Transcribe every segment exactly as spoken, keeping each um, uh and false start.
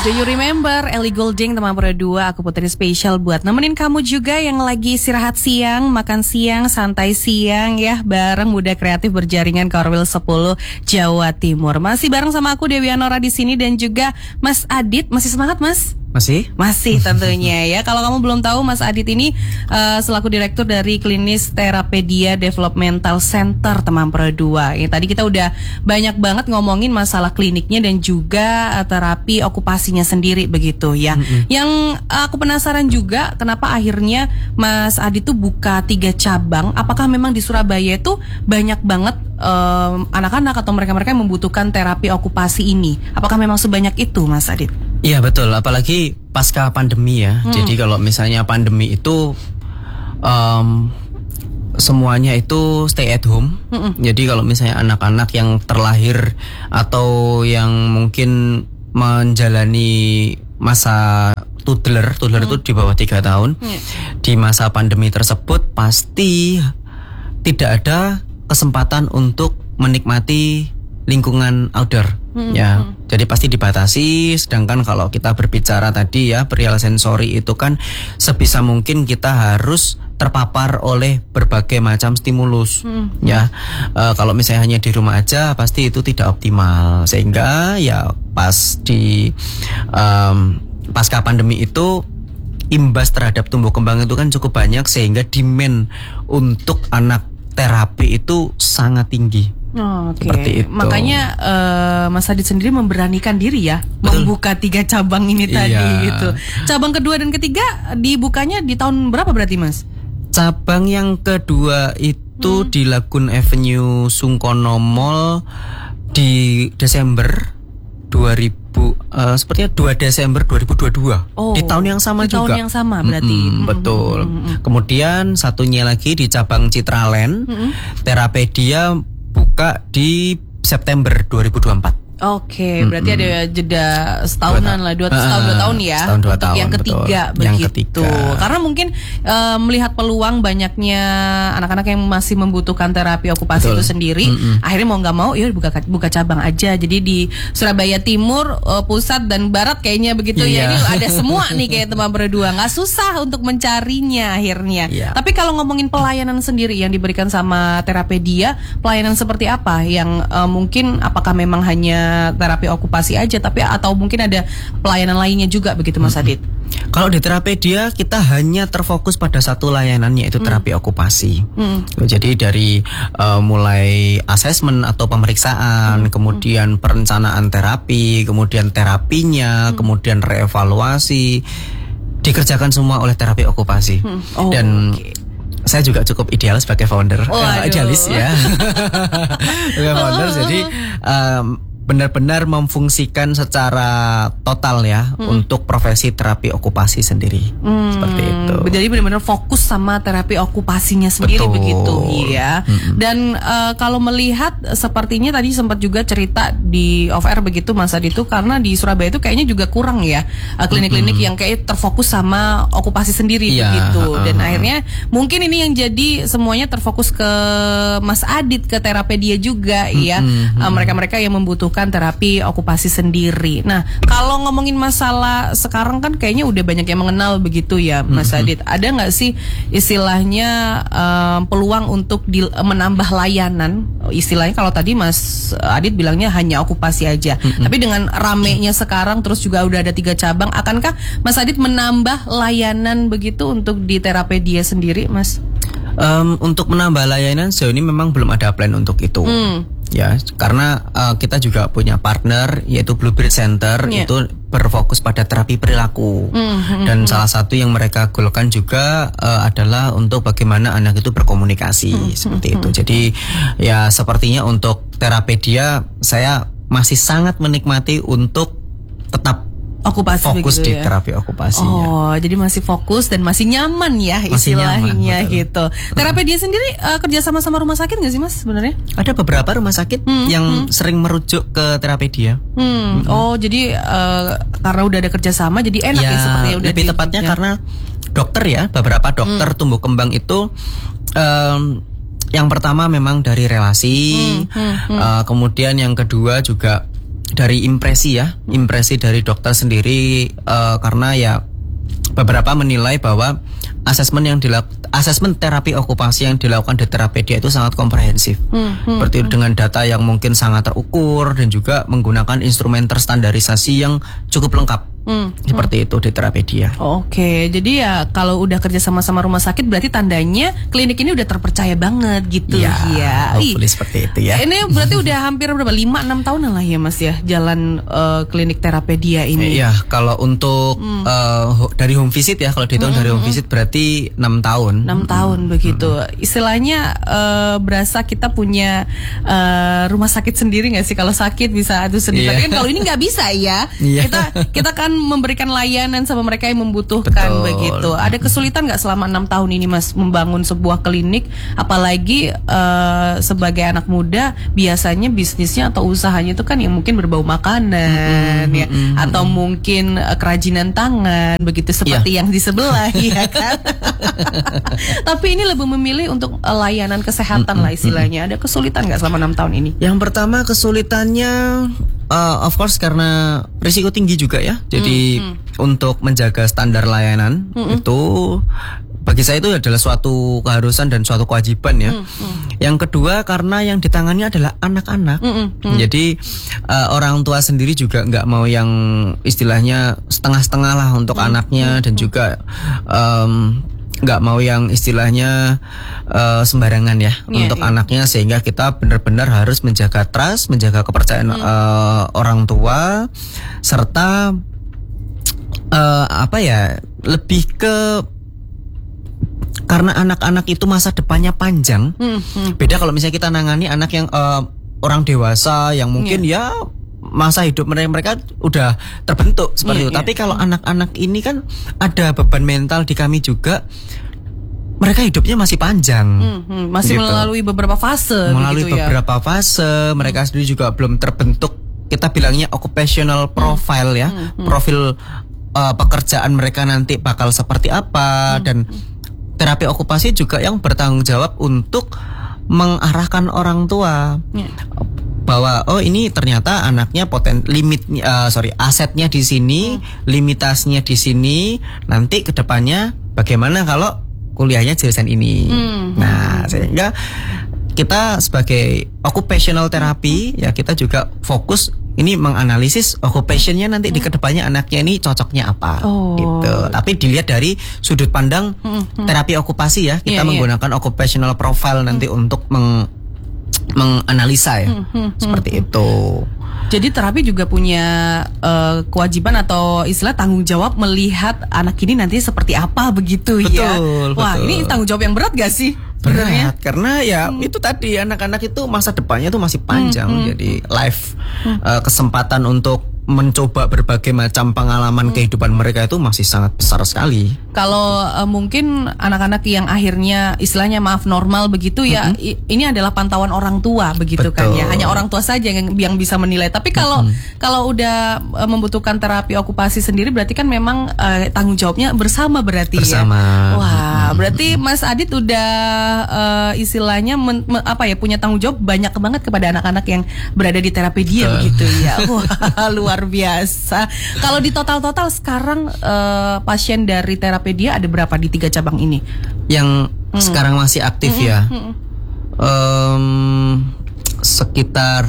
Do you remember Ellie Goulding, teman berdua, aku putri spesial buat nemenin kamu juga yang lagi istirahat siang, makan siang, santai siang ya, bareng Muda Kreatif Berjaringan Korwil sepuluh Jawa Timur. Masih bareng sama aku Dewi Anora di sini dan juga Mas Adit. Masih semangat, Mas? Masih? Masih tentunya ya. Kalau kamu belum tahu, Mas Adit ini uh, selaku direktur dari Klinis Terapedia Developmental Center Teman Berdua. Ya, tadi kita udah banyak banget ngomongin masalah kliniknya dan juga uh, terapi okupasinya sendiri begitu ya. Mm-hmm. Yang uh, aku penasaran juga kenapa akhirnya Mas Adit tuh buka tiga cabang. Apakah memang di Surabaya itu banyak banget um, anak-anak atau mereka-mereka yang membutuhkan terapi okupasi ini? Apakah memang sebanyak itu, Mas Adit? Iya betul, apalagi pasca pandemi ya. Hmm. Jadi kalau misalnya pandemi itu um, semuanya itu stay at home. Hmm. Jadi kalau misalnya anak-anak yang terlahir atau yang mungkin menjalani masa toddler, toddler hmm. itu di bawah tiga tahun, hmm. di masa pandemi tersebut pasti tidak ada kesempatan untuk menikmati lingkungan outdoor. Hmm, ya, hmm. jadi pasti dibatasi. Sedangkan kalau kita berbicara tadi ya perihal sensori itu kan sebisa mungkin kita harus terpapar oleh berbagai macam stimulus. Hmm. Ya, e, kalau misalnya hanya di rumah aja pasti itu tidak optimal. Sehingga ya pas di um, pasca pandemi itu imbas terhadap tumbuh kembang itu kan cukup banyak sehingga demand untuk anak terapi itu sangat tinggi. Oh, okay. Seperti itu. Makanya uh, Mas Adit sendiri memberanikan diri ya, betul, membuka tiga cabang ini iya. tadi gitu. Cabang kedua dan ketiga dibukanya di tahun berapa berarti, Mas? Cabang yang kedua itu hmm. di Lagun Avenue Sungkono Mall di Desember dua ribu uh, sepertinya dua Desember dua ribu dua puluh dua. Oh, di tahun yang sama di juga. Tahun yang sama berarti. Mm-hmm, betul. Mm-hmm. Kemudian satunya lagi di cabang Citraland, mm-hmm. Terapedia buka di September dua ribu dua puluh empat. Oke, okay, berarti mm-hmm. ada jeda setahunan dua lah, dua uh, tahun dua tahun ya. Setahun dua tahun. Yang ketiga betul. begitu. Yang ketiga. Karena mungkin uh, melihat peluang banyaknya anak-anak yang masih membutuhkan terapi okupasi betul. Itu sendiri, mm-hmm. akhirnya mau nggak mau, ya buka buka cabang aja. Jadi di Surabaya Timur, uh, Pusat dan Barat kayaknya begitu yeah. ya. Ini ada semua nih kayak teman berdua. Nggak susah untuk mencarinya akhirnya. Yeah. Tapi kalau ngomongin pelayanan sendiri yang diberikan sama Terapedia, pelayanan seperti apa yang uh, mungkin apakah memang hanya terapi okupasi aja tapi atau mungkin ada pelayanan lainnya juga begitu Mas Adit? Hmm. Kalau di Terapedia kita hanya terfokus pada satu layanan yaitu hmm. terapi okupasi. Hmm. Jadi dari uh, mulai asesmen atau pemeriksaan, hmm. kemudian perencanaan terapi, kemudian terapinya, hmm. kemudian reevaluasi dikerjakan semua oleh terapi okupasi. Hmm. Oh, dan okay. saya juga cukup ideal sebagai founder, oh, uh, idealis ya. Sebagai founder, jadi um, benar-benar memfungsikan secara total ya hmm. untuk profesi terapi okupasi sendiri. Hmm. Seperti itu. Jadi benar-benar fokus sama terapi okupasinya sendiri. Betul. Begitu ya. Hmm. Dan uh, kalau melihat sepertinya tadi sempat juga cerita di off air begitu Mas Adit itu karena di Surabaya itu kayaknya juga kurang ya uh, klinik-klinik hmm. yang kayak terfokus sama okupasi sendiri ya, begitu. Dan uh, akhirnya mungkin ini yang jadi semuanya terfokus ke Mas Adit, ke Terapedia juga hmm. ya. Uh, mereka-mereka yang membutuhkan terapi okupasi sendiri. Nah, kalau ngomongin masalah sekarang kan kayaknya udah banyak yang mengenal begitu ya, Mas mm-hmm. Adit. Ada nggak sih istilahnya um, peluang untuk di, menambah layanan? Istilahnya kalau tadi Mas Adit bilangnya hanya okupasi aja. Mm-hmm. Tapi dengan ramenya sekarang terus juga udah ada tiga cabang, akankah Mas Adit menambah layanan begitu untuk di Terapedia sendiri, Mas? Um, untuk menambah layanan sejauh ini memang belum ada plan untuk itu. Mm. Ya, karena uh, kita juga punya partner yaitu Blueprint Center yeah. itu berfokus pada terapi perilaku mm-hmm. dan salah satu yang mereka golkan juga uh, adalah untuk bagaimana anak itu berkomunikasi mm-hmm. seperti itu. Jadi ya sepertinya untuk Terapedia saya masih sangat menikmati untuk tetap okupasi fokus di ya? Terapi okupasinya. Oh, jadi masih fokus dan masih nyaman ya masih istilahnya nyaman, gitu. Terapedia sendiri uh, kerja sama sama rumah sakit nggak sih Mas sebenarnya? Ada beberapa rumah sakit hmm, yang hmm. sering merujuk ke Terapedia. Hmm. Hmm. Oh, jadi uh, karena udah ada kerjasama jadi enak ya, ya sepertinya udah lebih tepatnya ya. Karena dokter ya beberapa dokter hmm. tumbuh kembang itu um, yang pertama memang dari relasi, hmm. Hmm. Hmm. Uh, kemudian yang kedua juga dari impresi ya, impresi dari dokter sendiri uh, karena ya beberapa menilai bahwa asesmen yang dilakukan, asesmen terapi okupasi yang dilakukan di Terapedia itu sangat komprehensif. Hmm, hmm, Seperti hmm. dengan data yang mungkin sangat terukur dan juga menggunakan instrumen terstandarisasi yang cukup lengkap. Hmm, Seperti hmm. itu di Terapedia. Oke, jadi ya kalau udah kerja sama-sama rumah sakit berarti tandanya klinik ini udah terpercaya banget gitu ya. Ya. Hopefully seperti itu ya. Ini berarti udah hampir berapa? lima enam tahunan lah ya Mas ya jalan uh, klinik Terapedia ini. Iya, kalau untuk hmm. uh, dari home visit ya, kalau dihitung hmm, dari home visit berarti enam tahun. enam tahun begitu. Hmm. Istilahnya uh, berasa kita punya uh, rumah sakit sendiri nggak sih, kalau sakit bisa aduh sedih. Yeah. Tapi kan kalau ini nggak bisa ya. Yeah. Kita kita kan memberikan layanan sama mereka yang membutuhkan. Betul. Begitu. Ada kesulitan nggak selama enam tahun ini Mas membangun sebuah klinik, apalagi uh, sebagai anak muda biasanya bisnisnya atau usahanya itu kan yang mungkin berbau makanan mm-hmm, ya mm-hmm. atau mungkin uh, kerajinan tangan begitu seperti yeah. yang di sebelah ya kan. Tapi ini lebih memilih untuk uh, layanan kesehatan mm-hmm, lah istilahnya. Ada kesulitan nggak selama enam tahun ini? Yang pertama kesulitannya Uh, of course karena risiko tinggi juga ya. Jadi mm-hmm. untuk menjaga standar layanan mm-hmm. itu bagi saya itu adalah suatu keharusan dan suatu kewajiban ya. Mm-hmm. Yang kedua karena yang ditangani adalah anak-anak. Mm-hmm. Jadi uh, orang tua sendiri juga nggak mau yang istilahnya setengah-setengah lah untuk mm-hmm. anaknya dan juga um, nggak mau yang istilahnya uh, sembarangan ya yeah, untuk yeah. anaknya, sehingga kita benar-benar harus menjaga trust, menjaga kepercayaan mm. uh, orang tua, serta uh, apa ya lebih ke karena anak-anak itu masa depannya panjang. Mm, mm. Beda kalau misalnya kita nangani anak yang uh, orang dewasa yang mungkin yeah. ya masa hidup mereka mereka udah terbentuk seperti yeah, itu. Yeah. Tapi kalau hmm. anak-anak ini kan ada beban mental di kami juga. Mereka hidupnya masih panjang, hmm, hmm. masih gitu. melalui beberapa fase. Melalui begitu, beberapa ya? fase, mereka sendiri juga belum terbentuk. Kita bilangnya occupational profile hmm. ya, hmm, hmm. profil uh, pekerjaan mereka nanti bakal seperti apa. Hmm. Dan terapi okupasi juga yang bertanggung jawab untuk mengarahkan orang tua. Yeah. Bahwa oh ini ternyata anaknya poten limit uh, sorry asetnya di sini, hmm. limitasinya di sini. Nanti kedepannya bagaimana kalau kuliahnya jurusan ini. Hmm. Nah, sehingga kita sebagai occupational therapy ya kita juga fokus ini menganalisis occupationnya nanti hmm. di kedepannya anaknya ini cocoknya apa oh. gitu. Tapi dilihat dari sudut pandang hmm. terapi okupasi ya kita yeah, menggunakan yeah. occupational profile nanti hmm. untuk meng menganalisa ya hmm, hmm, seperti hmm, itu. Jadi terapi juga punya uh, kewajiban atau istilah tanggung jawab melihat anak ini nanti seperti apa begitu betul, ya. Wah betul. Ini tanggung jawab yang berat gak sih? Berat karena ya hmm. itu tadi anak-anak itu masa depannya tuh masih panjang. Hmm, hmm. Jadi life hmm. uh, kesempatan untuk mencoba berbagai macam pengalaman hmm. kehidupan mereka itu masih sangat besar sekali. Kalau uh, mungkin anak-anak yang akhirnya istilahnya maaf normal begitu ya, mm-hmm. i- ini adalah pantauan orang tua begitu. Betul. Kan ya, hanya orang tua saja yang yang bisa menilai. Tapi kalau mm-hmm. kalau udah uh, membutuhkan terapi okupasi sendiri berarti kan memang uh, tanggung jawabnya bersama berarti bersama. Ya. Wah, mm-hmm. berarti Mas Adit udah uh, istilahnya men, me, apa ya punya tanggung jawab banyak banget kepada anak-anak yang berada di Terapedia uh. begitu ya. Wah, luar biasa. Kalau di total-total sekarang uh, pasien dari Terapedia ada berapa di tiga cabang ini? Yang hmm. sekarang masih aktif hmm. ya. Hmm. Um, sekitar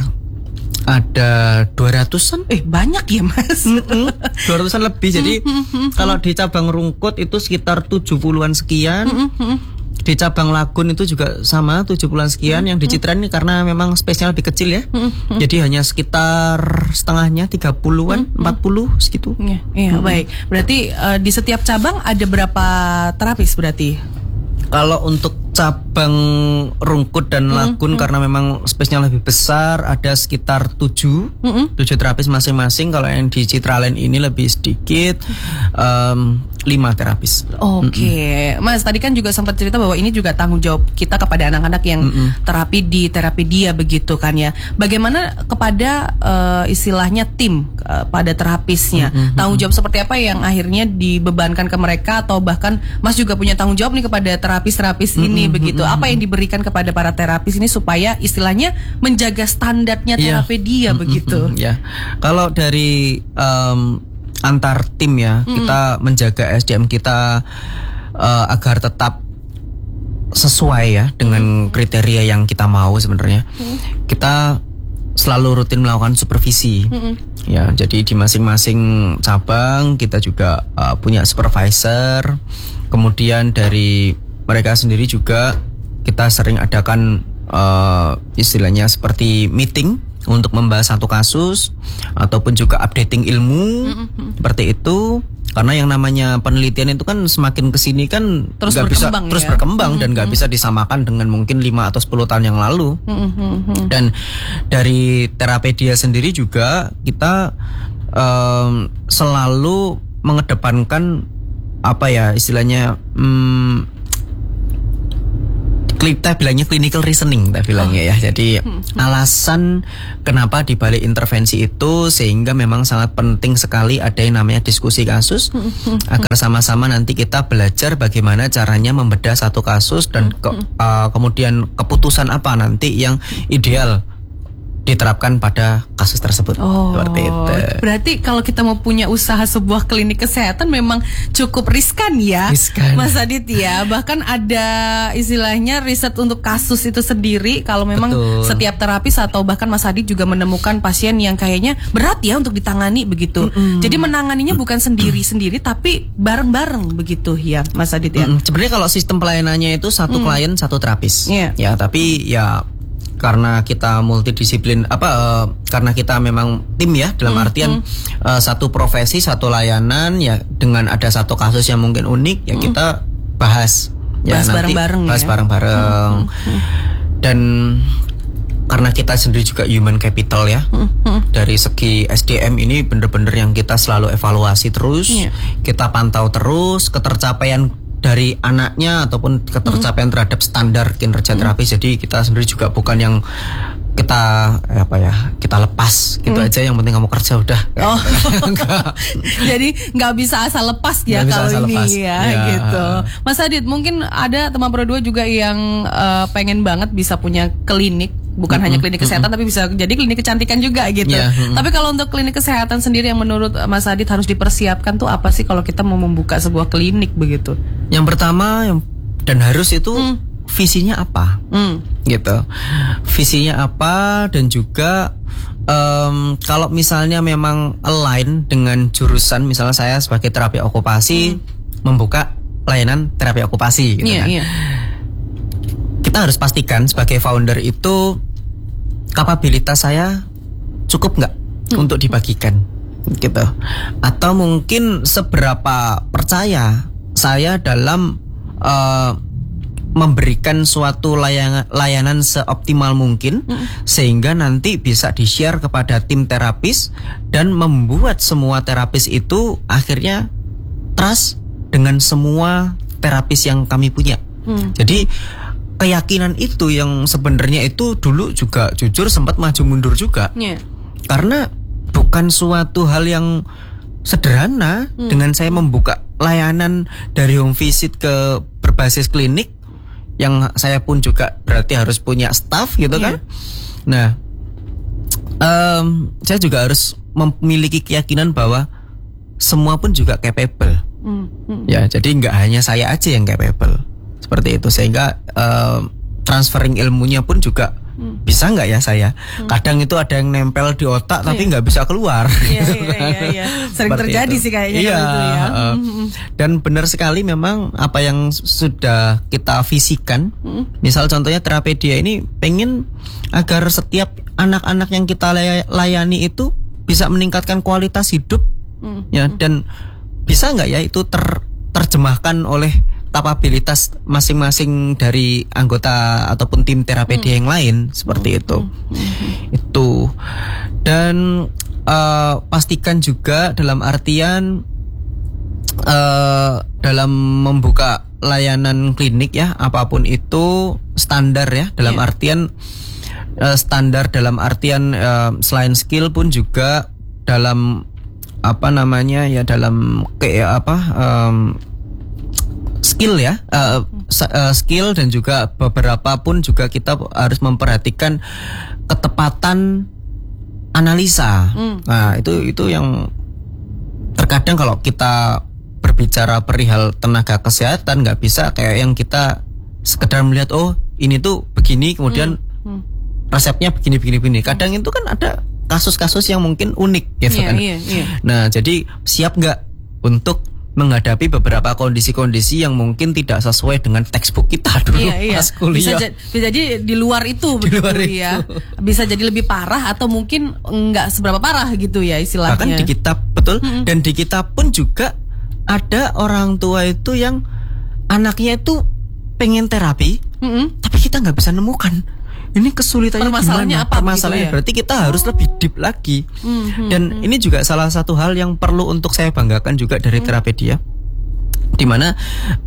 ada dua ratusan. Eh banyak ya Mas. dua ratusan lebih. Jadi kalau di cabang Rungkut itu sekitar tujuh puluhan sekian. Di cabang Lagun itu juga sama tujuh puluhan sekian. Hmm. Yang di Citra ini karena memang spesial lebih kecil ya. Hmm. Hmm. Jadi hanya sekitar setengahnya tiga puluhan, hmm. empat puluh segitu. Iya, iya hmm. baik. Berarti uh, di setiap cabang ada berapa terapis berarti? Kalau untuk cabang Rungkut dan Lagun hmm. karena memang spesial lebih besar ada sekitar tujuh, hmm. tujuh terapis masing-masing. Kalau yang di Citraland ini lebih sedikit. Um, lima terapis. Oke, okay. Mas tadi kan juga sempat cerita bahwa ini juga tanggung jawab kita kepada anak-anak yang Mm-mm. terapi di terapi dia begitu kan ya. Bagaimana kepada uh, istilahnya tim uh, pada terapisnya, Mm-mm. tanggung jawab seperti apa yang akhirnya dibebankan ke mereka atau bahkan Mas juga punya tanggung jawab nih kepada terapis-terapis Mm-mm. ini begitu. Apa yang diberikan kepada para terapis ini supaya istilahnya menjaga standarnya terapi yeah. dia Mm-mm. begitu. Ya, yeah. Kalau dari um, antar tim ya, mm. kita menjaga S D M kita uh, agar tetap sesuai ya dengan kriteria yang kita mau sebenarnya. Mm. Kita selalu rutin melakukan supervisi. Mm-mm. Ya, jadi di masing-masing cabang kita juga uh, punya supervisor. Kemudian dari mereka sendiri juga kita sering adakan uh, istilahnya seperti meeting untuk membahas satu kasus ataupun juga updating ilmu mm-hmm. seperti itu, karena yang namanya penelitian itu kan semakin kesini kan terus nggak bisa ya? terus berkembang mm-hmm. dan nggak bisa disamakan dengan mungkin lima atau sepuluh tahun yang lalu. Mm-hmm. Dan dari Terapedia sendiri juga kita um, selalu mengedepankan apa ya istilahnya hmm, kita bilangnya clinical reasoning, kita bilangnya ya. Jadi alasan kenapa dibalik intervensi itu, sehingga memang sangat penting sekali ada yang namanya diskusi kasus agar sama-sama nanti kita belajar bagaimana caranya membedah satu kasus dan ke, uh, kemudian keputusan apa nanti yang ideal diterapkan pada kasus tersebut. Oh, seperti itu. Berarti kalau kita mau punya usaha sebuah klinik kesehatan memang cukup riskan ya, riskan. Mas Adit ya. Bahkan ada istilahnya riset untuk kasus itu sendiri. Kalau memang Betul. Setiap terapis atau bahkan Mas Adit juga menemukan pasien yang kayaknya berat ya untuk ditangani begitu. Mm-hmm. Jadi menanganinya bukan sendiri-sendiri tapi bareng-bareng begitu ya, Mas Adit ya. Mm-hmm. Sebenarnya kalau sistem pelayanannya itu satu mm. klien satu terapis. Yeah. Ya, tapi ya karena kita multidisiplin apa uh, karena kita memang tim ya dalam mm, artian mm. Uh, satu profesi satu layanan ya, dengan ada satu kasus yang mungkin unik ya mm. kita bahas ya bahas nanti bareng-bareng bahas ya? bareng-bareng mm, mm. Dan karena kita sendiri juga human capital ya, mm, mm. dari segi S D M ini bener-bener yang kita selalu evaluasi terus, yeah. kita pantau terus ketercapaian dari anaknya ataupun ketercapaian mm. terhadap standar kinerja terapi. Mm. Jadi kita sendiri juga bukan yang kita apa ya kita lepas gitu mm. aja, yang penting kamu kerja udah. Oh. Jadi nggak bisa asal lepas ya kalau ini lepas. ya, ya gitu. Mas Adit, mungkin ada teman Pro dua juga yang uh, pengen banget bisa punya klinik. Bukan mm-hmm. hanya klinik kesehatan, mm-hmm. tapi bisa jadi klinik kecantikan juga gitu. Yeah, mm-hmm. Tapi kalau untuk klinik kesehatan sendiri yang menurut Mas Adit harus dipersiapkan tuh apa sih kalau kita mau membuka sebuah klinik begitu? Yang pertama yang dan harus itu mm. visinya apa, mm. gitu. Visinya apa dan juga um, kalau misalnya memang align dengan jurusan, misalnya saya sebagai terapi okupasi mm. membuka layanan terapi okupasi, gitu yeah, kan. Yeah. Kita harus pastikan sebagai founder itu kapabilitas saya cukup nggak hmm. untuk dibagikan, gitu. Atau mungkin seberapa percaya saya dalam uh, memberikan suatu layanan, layanan seoptimal mungkin hmm. sehingga nanti bisa di-share kepada tim terapis dan membuat semua terapis itu akhirnya trust dengan semua terapis yang kami punya. Hmm. Jadi keyakinan itu yang sebenarnya itu dulu juga jujur sempat maju mundur juga, yeah. karena bukan suatu hal yang sederhana hmm. dengan saya membuka layanan dari home visit ke berbasis klinik, yang saya pun juga berarti harus punya staff gitu yeah. kan. Nah, um, saya juga harus memiliki keyakinan bahwa semua pun juga capable, hmm. Hmm. ya. Jadi nggak hanya saya aja yang capable. Seperti itu, sehingga uh, transferring ilmunya pun juga hmm. bisa nggak ya saya hmm. kadang itu ada yang nempel di otak oh, tapi nggak iya. bisa keluar. Iya, iya, iya, iya. Sering Seperti terjadi itu. sih kayaknya iya, gitu ya. uh, hmm. Dan benar sekali memang apa yang sudah kita visikan, hmm. misal contohnya Terapedia ini pengen agar setiap anak-anak yang kita layani itu bisa meningkatkan kualitas hidup, hmm. ya, dan bisa nggak ya itu ter, terjemahkan oleh kapabilitas masing-masing dari anggota ataupun tim Terapedia hmm. yang lain, seperti itu. Hmm. Itu. Dan uh, pastikan juga dalam artian uh, dalam membuka layanan klinik ya, apapun itu standar ya, dalam yeah. artian uh, standar dalam artian uh, selain skill pun juga dalam apa namanya ya, dalam kayak apa um, skill ya, uh, uh, skill dan juga beberapa pun juga kita harus memperhatikan ketepatan analisa. Mm. Nah, itu itu yang terkadang kalau kita berbicara perihal tenaga kesehatan nggak bisa kayak yang kita sekedar melihat oh ini tuh begini kemudian mm. Mm. resepnya begini begini begini. Kadang itu kan ada kasus-kasus yang mungkin unik gitu yeah, kan. Yeah, yeah. Nah, jadi siap nggak untuk menghadapi beberapa kondisi-kondisi yang mungkin tidak sesuai dengan textbook kita dulu iya, iya. pas kuliah. Bisa, bisa jadi di luar itu di begitu luar ya. Itu. Bisa jadi lebih parah atau mungkin enggak seberapa parah gitu ya istilahnya. Bahkan di kitab betul mm-hmm. dan di kitab pun juga ada orang tua itu yang anaknya itu pengen terapi, mm-hmm. tapi kita nggak bisa nemukan. Ini kesulitannya permasalahannya gimana? Apa Permasalahannya gitu ya? Berarti kita harus oh. lebih deep lagi. Mm-hmm. Dan mm-hmm. ini juga salah satu hal yang perlu untuk saya banggakan juga dari mm-hmm. Terapedia. Di mana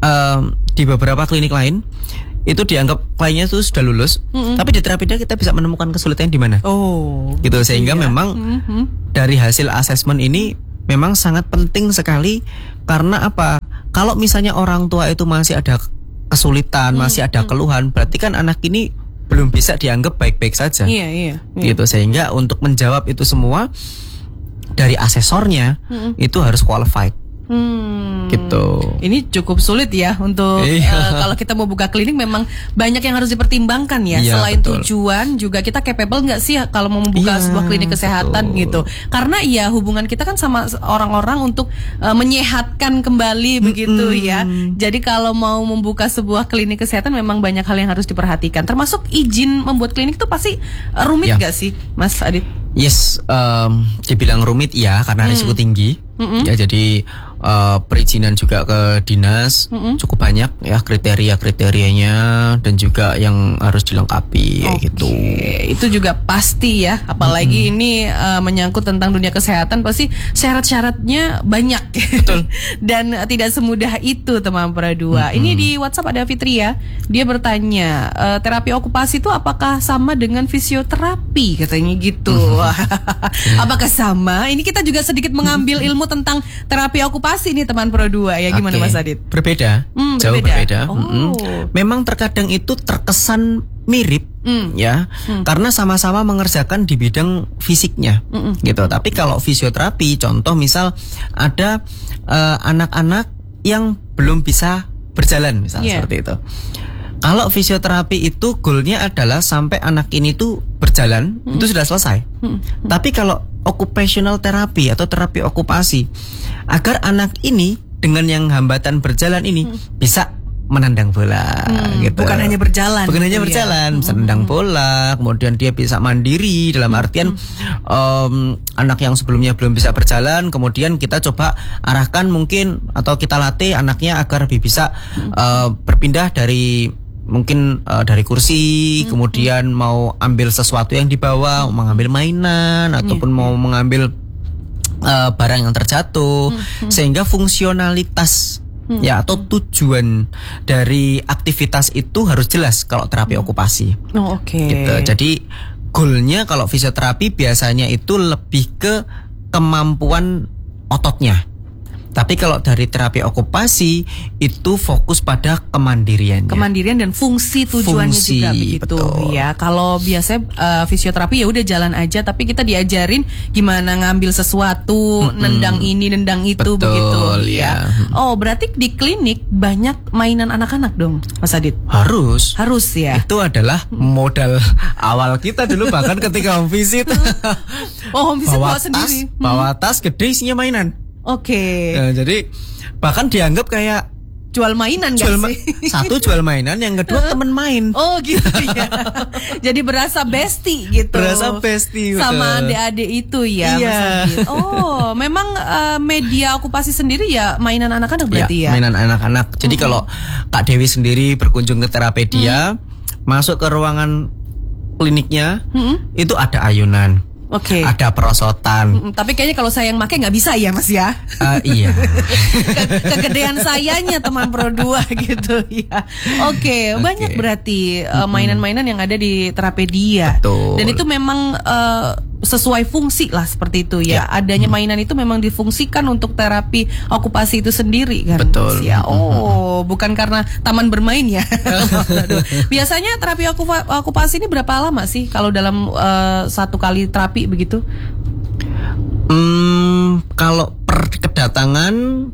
um, di beberapa klinik lain itu dianggap kliennya itu sudah lulus, mm-hmm. tapi di Terapedia kita bisa menemukan kesulitan di mana. Oh. Gitu sehingga iya. memang mm-hmm. dari hasil asesmen ini memang sangat penting sekali karena apa? Kalau misalnya orang tua itu masih ada kesulitan, mm-hmm. masih ada keluhan, berarti kan anak ini belum bisa dianggap baik-baik saja. Iya, iya, iya. Gitu sehingga untuk menjawab itu semua dari asesornya mm-hmm. itu harus qualified. Hmm. Gitu. Ini cukup sulit ya untuk iya. uh, kalau kita mau buka klinik memang banyak yang harus dipertimbangkan ya. Iya, selain betul. Tujuan juga kita capable nggak sih kalau mau membuka iya, sebuah klinik kesehatan betul. Gitu. Karena ya hubungan kita kan sama orang-orang untuk uh, menyehatkan kembali mm-hmm. begitu ya. Jadi kalau mau membuka sebuah klinik kesehatan memang banyak hal yang harus diperhatikan. Termasuk izin membuat klinik itu pasti rumit nggak ya. Sih, Mas Adit? Yes, um, dibilang rumit ya karena hmm. risiko tinggi. Mm-hmm. Ya jadi uh, perizinan juga ke dinas mm-hmm. cukup banyak ya kriteria-kriterianya dan juga yang harus dilengkapi kayak okay. gitu. Itu juga pasti ya, apalagi mm-hmm. ini uh, menyangkut tentang dunia kesehatan pasti syarat-syaratnya banyak. Betul. Dan uh, tidak semudah itu teman Pradua. Mm-hmm. Ini di WhatsApp ada Fitria, dia bertanya uh, terapi okupasi itu apakah sama dengan fisioterapi katanya gitu. Mm-hmm. Apakah sama? Ini kita juga sedikit mengambil ilmu tentang terapi okupasi nih teman Pro dua ya, gimana okay. Mas Adit? Berbeda, hmm, jauh berbeda. berbeda. Oh. Mm-hmm. Memang terkadang itu terkesan mirip mm. ya, mm. karena sama-sama mengerjakan di bidang fisiknya, Mm-mm. gitu. Tapi kalau fisioterapi, contoh misal ada uh, anak-anak yang belum bisa berjalan, misal yeah. seperti itu. Kalau fisioterapi itu goalnya adalah sampai anak ini tuh berjalan, hmm. itu sudah selesai. Hmm. Tapi kalau occupational therapy atau terapi okupasi, agar anak ini dengan yang hambatan berjalan ini hmm. bisa menendang bola, hmm. gitu. Bukan hanya berjalan. Bukan gitu hanya berjalan, ya. bisa menendang bola, kemudian dia bisa mandiri dalam artian hmm. um, anak yang sebelumnya belum bisa berjalan, kemudian kita coba arahkan mungkin atau kita latih anaknya agar lebih bisa hmm. uh, berpindah dari mungkin uh, dari kursi, hmm. kemudian mau ambil sesuatu yang dibawa, hmm. mengambil mainan ataupun hmm. mau mengambil uh, barang yang terjatuh, hmm. sehingga fungsionalitas hmm. ya atau tujuan dari aktivitas itu harus jelas kalau terapi hmm. okupasi. Oh, oke. Okay. Gitu. Jadi goalnya kalau fisioterapi biasanya itu lebih ke kemampuan ototnya. Tapi kalau dari terapi okupasi itu fokus pada kemandiriannya. Kemandirian dan fungsi tujuannya fungsi, juga begitu betul. Ya. Kalau biasanya uh, fisioterapi ya udah jalan aja, tapi kita diajarin gimana ngambil sesuatu, mm-hmm. nendang ini, nendang itu betul, begitu ya. ya. Oh, berarti di klinik banyak mainan anak-anak dong, Mas Adit? Harus. Harus ya. Itu adalah modal awal kita dulu bahkan ketika home visit. Oh, home visit bawa, bawa tas, sendiri. Bawa tas gede isinya mainan. Oke. Okay. Nah, jadi bahkan dianggap kayak jual mainan jual gak ma- sih? Satu jual mainan, yang kedua temen main. Oh gitu ya. Jadi berasa bestie gitu. Berasa bestie sama adik-adik itu ya. Iya. Oh, memang uh, media okupasi sendiri ya mainan anak-anak berarti ya. ya? Mainan anak-anak. Jadi mm-hmm. kalau Kak Dewi sendiri berkunjung ke Terapedia, mm-hmm. masuk ke ruangan kliniknya, mm-hmm. itu ada ayunan. Oke. Ada perosotan. Mm, tapi kayaknya kalau saya yang pakai nggak bisa ya Mas ya. Uh, iya. Ke- kegedean sayanya teman Pro dua gitu ya. Oke, okay, banyak berarti uh, mainan-mainan yang ada di Terapedia. Betul. Dan itu memang uh, sesuai fungsi lah seperti itu ya. Ya. Adanya mainan itu memang difungsikan untuk terapi okupasi itu sendiri kan. Betul. Ya. Oh, bukan karena taman bermain ya. Aduh. Biasanya terapi okupa- okupasi ini berapa lama sih kalau dalam uh, satu kali terapi begitu? Hmm, kalau per kedatangan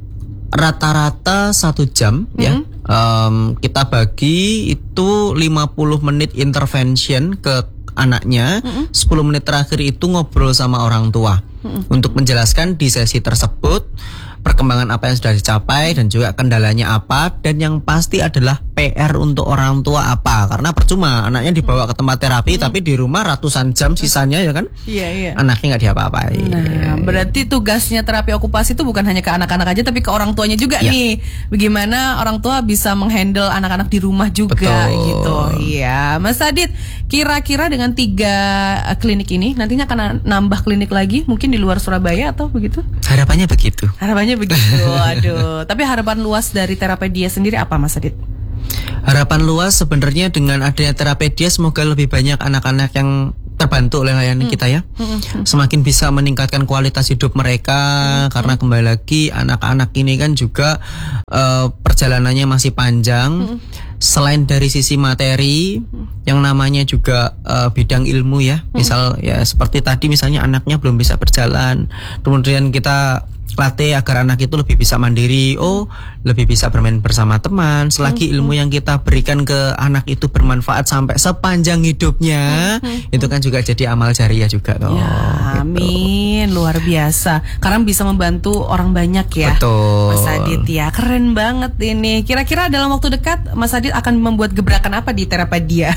rata-rata satu jam mm-hmm. ya. Um, kita bagi itu lima puluh menit intervention ke anaknya, mm-hmm. sepuluh menit terakhir itu ngobrol sama orang tua mm-hmm. untuk menjelaskan di sesi tersebut perkembangan apa yang sudah dicapai dan juga kendalanya apa, dan yang pasti adalah P R untuk orang tua apa, karena percuma anaknya dibawa ke tempat terapi hmm. tapi di rumah ratusan jam sisanya ya kan, iya, iya. anaknya nggak diapa-apain. Nah, berarti tugasnya terapi okupasi itu bukan hanya ke anak-anak aja tapi ke orang tuanya juga ya. Nih, bagaimana orang tua bisa menghandle anak-anak di rumah juga. Betul. Gitu. Iya, Mas Adit, kira-kira dengan tiga klinik ini nantinya akan nambah klinik lagi mungkin di luar Surabaya atau begitu? Harapannya begitu. Harapannya begitu. Aduh, tapi harapan luas dari Terapedia sendiri apa Mas Adit? Harapan luas sebenarnya dengan adanya Terapedia semoga lebih banyak anak-anak yang terbantu oleh layanan hmm. kita ya. Hmm. Semakin bisa meningkatkan kualitas hidup mereka hmm. karena kembali lagi anak-anak ini kan juga uh, perjalanannya masih panjang. Hmm. Selain dari sisi materi, hmm. yang namanya juga uh, bidang ilmu ya. Hmm. Misal ya seperti tadi misalnya anaknya belum bisa berjalan, kemudian kita latih agar anak itu lebih bisa mandiri, oh lebih bisa bermain bersama teman. Selagi mm-hmm. ilmu yang kita berikan ke anak itu bermanfaat sampai sepanjang hidupnya, mm-hmm. itu kan juga jadi amal jariah juga kok. Ya, gitu. Amin, luar biasa. Karena bisa membantu orang banyak ya. Betul. Mas Adit ya, keren banget ini. Kira-kira dalam waktu dekat Mas Adit akan membuat gebrakan apa di Terapedia?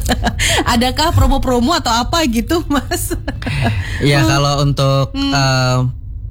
Adakah promo-promo atau apa gitu, Mas? Ya kalau untuk hmm. uh,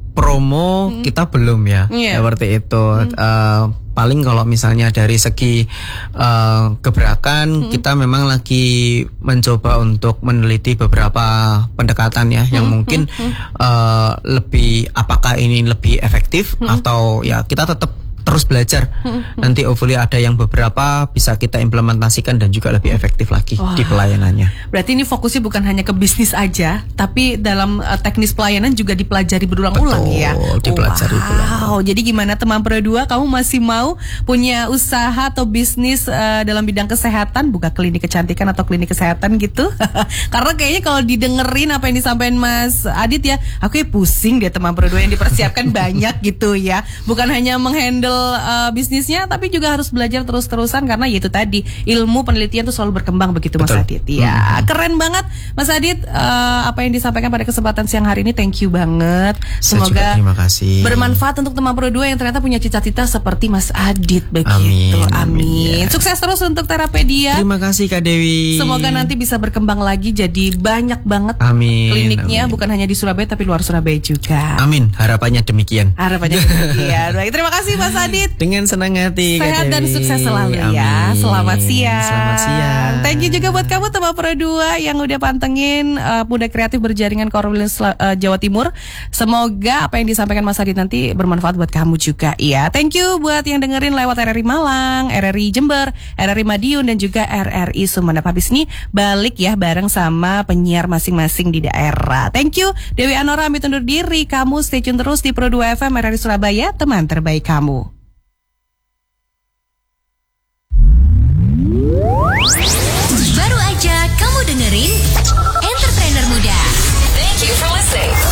promo hmm. kita belum ya, yeah. seperti itu. Hmm. Uh, paling kalau misalnya dari segi uh, gebrakan, hmm. kita memang lagi mencoba untuk meneliti beberapa pendekatan ya, hmm. yang mungkin hmm. uh, lebih, apakah ini lebih efektif hmm. atau ya kita tetap terus belajar. Hmm. Nanti hopefully ada yang beberapa bisa kita implementasikan dan juga lebih efektif lagi. Wah. Di pelayanannya. Berarti ini fokusnya bukan hanya ke bisnis aja, tapi dalam uh, teknis pelayanan juga dipelajari berulang-ulang ya. Dipelajari wow. berulang. Jadi gimana teman Pro dua, kamu masih mau punya usaha atau bisnis uh, dalam bidang kesehatan, buka klinik kecantikan atau klinik kesehatan gitu? Karena kayaknya kalau didengerin apa yang disampaikan Mas Adit ya, aku ya pusing deh teman Pro dua yang dipersiapkan banyak gitu ya. Bukan hanya menghandle Uh, bisnisnya, tapi juga harus belajar terus-terusan karena yaitu tadi ilmu penelitian itu selalu berkembang begitu. Betul. Mas Adit. Ya, mm-hmm. keren banget Mas Adit, uh, apa yang disampaikan pada kesempatan siang hari ini, thank you banget. Semoga terima kasih. bermanfaat untuk teman Pro dua yang ternyata punya cita-cita seperti Mas Adit begitu. Amin. Amin. Amin. Ya. Sukses terus untuk Terapedia. Terima kasih Kak Dewi. Semoga nanti bisa berkembang lagi jadi banyak banget amin, kliniknya, amin. bukan hanya di Surabaya tapi luar Surabaya juga. Amin. Harapannya demikian. Harapannya demikian. Baik, terima kasih Mas Adit. Dengan senang hati. Sehat dan sukses selalu. Amin. Ya. Selamat siang. Selamat siang. Thank you juga buat kamu teman Pro dua yang udah pantengin uh, Muda Kreatif Berjaringan Korwil uh, Jawa Timur. Semoga apa yang disampaikan Mas Adit nanti bermanfaat buat kamu juga. Iya. Thank you buat yang dengerin lewat R R I Malang, R R I Jember, R R I Madiun dan juga R R I Sumeneb. Habis ini balik ya bareng sama penyiar masing-masing di daerah. Thank you. Dewi Anora pamit undur diri. Kamu stay tune terus di Pro dua F M R R I Surabaya, teman terbaik kamu. Baru aja kamu dengerin Entrepreneur Muda. Thank you for listening.